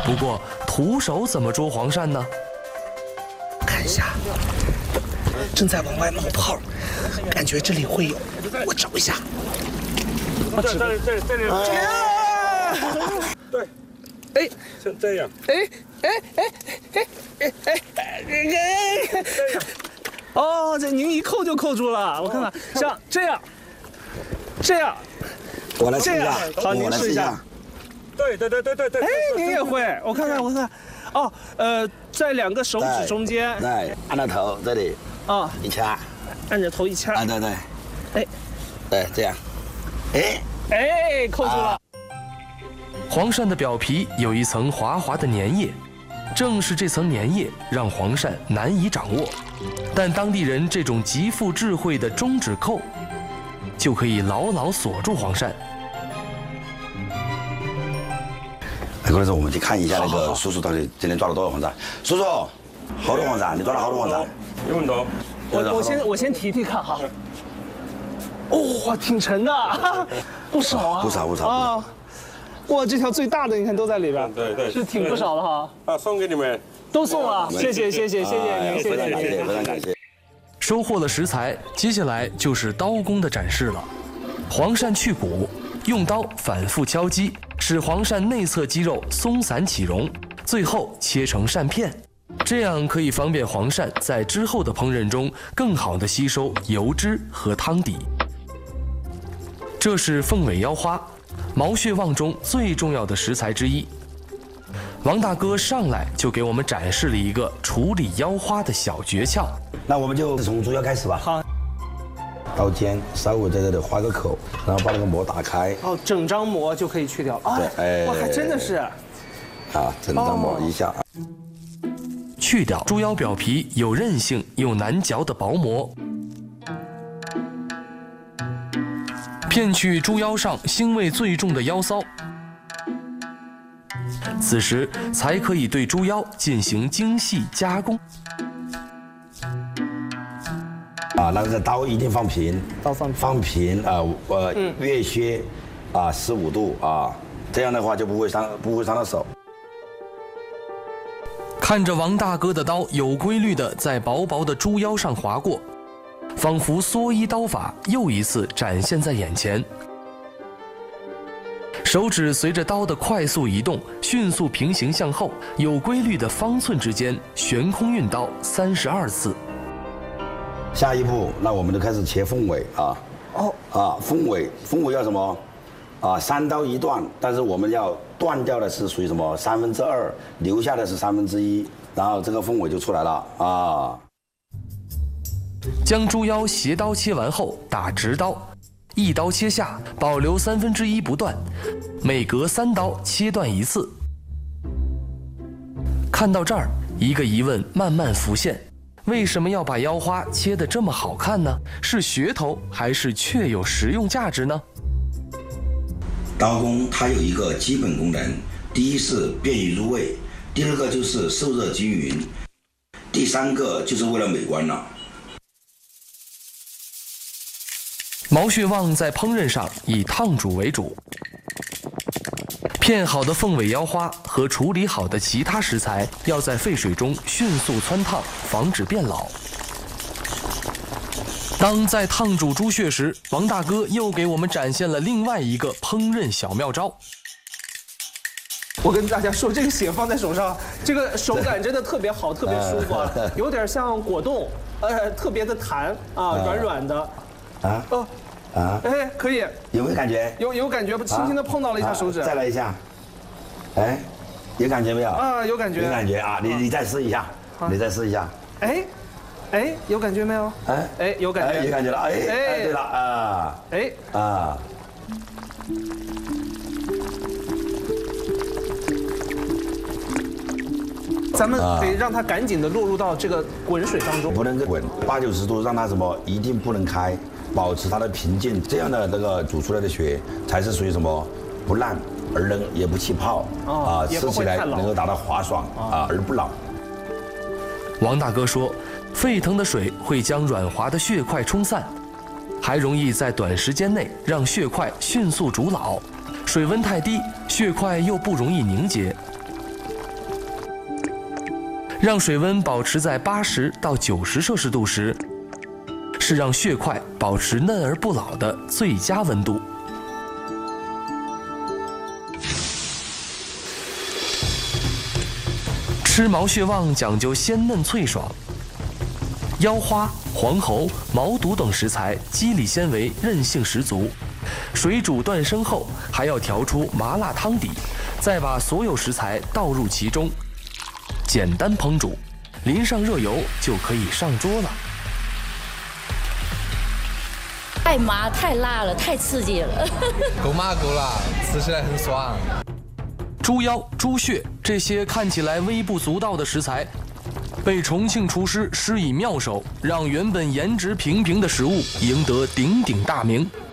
不过徒手怎么捉黄鳝呢？ 看一下，正在往外冒泡，感觉这里会有，我找一下。 这里。对， 哎， 像这样。 哦，这您一扣就扣住了，我看看，像这样， 我来试一下， 好，您试一下。 对。 哎，您也会，我看看，哦，在2个手指中间， 对，按到头这里，一掐， 按着头一掐， 对，对，这样， 扣住了。 黄鳝的表皮有一层滑滑的粘液，正是这层粘液让黄鳝难以掌握，但当地人这种极富智慧的中指扣，就可以牢牢锁住黄鳝。 过来时候我们去看一下那个叔叔到底今天抓了多少黄鳝。叔叔，好多黄鳝，你抓了好多黄鳝？ 有很多。 我先提看哈。哇，挺沉的，不少啊。 不少啊。哇，这条最大的你看都在里边。 对， 是挺不少的哈。 送给你们。 都送了，谢谢您，谢谢您。 非常感谢。 收获了食材，接下来就是刀工的展示了。黄鳝去骨，用刀反复敲击，使黄鳝内侧肌肉松散起溶，最后切成鳝片，这样可以方便黄鳝在之后的烹饪中更好地吸收油脂和汤底。这是凤尾腰花，毛血旺中最重要的食材之一。王大哥上来就给我们展示了一个处理腰花的小诀窍。 那我们就从猪腰开始吧。 好。 刀尖稍微在这里划个口，然后把那个膜打开。 哦，整张膜就可以去掉。对，哇，还真的是。 整张膜一下。 去掉猪腰表皮有韧性又难嚼的薄膜，片去猪腰上腥味最重的腰骚。此时才可以对猪腰进行精细加工。 那个刀一定放平，放平越削15度这样的话就不会伤到手。 看着王大哥的刀有规律地在薄薄的猪腰上划过，仿佛蓑衣刀法又一次展现在眼前。手指随着刀的快速移动，迅速平行向后，有规律的方寸之间悬空运刀32次。 下一步，那我们就开始切凤尾凤尾要什么？3刀1断，但是我们要断掉的是属于什么2/3，留下的是1/3，然后这个凤尾就出来了将猪腰斜刀切完后打直刀，一刀切下，保留1/3不断，每隔3刀切断1次。看到这儿，一个疑问慢慢浮现。为什么要把腰花切得这么好看呢？是噱头还是确有实用价值呢？ 刀工它有一个基本功能，第一是便于入味，第二个就是受热均匀，第3个就是为了美观了。 毛血旺在烹饪上以烫煮为主，片好的凤尾腰花和处理好的其他食材要在沸水中迅速汆烫，防止变老。当在烫煮猪血时，王大哥又给我们展现了另外一个烹饪小妙招。 我跟大家说，这个血放在手上，这个手感真的特别好，特别舒服，有点像果冻，特别的弹软软的。可以。 有没有感觉？ 有感觉，轻轻的碰到了一下手指。 再来一下。有感觉没有？ 有感觉。 有感觉你再试一下，你再试一下。 有感觉没有？有感觉。 有感觉了。对了咱们得让它赶紧的落入到这个滚水当中， 不能滚，80-90度，让它一定不能开，保持它的平静，这样的那个煮出来的血才是属于什么不烂而能也不起泡吃起来能够达到滑爽而不老。 王大哥说，沸腾的水会将软滑的血块冲散，还容易在短时间内让血块迅速煮老。水温太低，血块又不容易凝结。 让水温保持在80到90摄氏度时，是让血块保持嫩而不老的最佳温度。吃毛血旺讲究鲜嫩脆爽，腰花、黄喉、毛肚等食材肌理纤维韧性十足，水煮断生后还要调出麻辣汤底，再把所有食材倒入其中，简单烹煮，淋上热油就可以上桌了。 太麻、太辣了，太刺激了。 够麻够辣，吃起来很爽。 猪腰、猪血这些看起来微不足道的食材，被重庆厨师施以妙手，让原本颜值平平的食物赢得鼎鼎大名。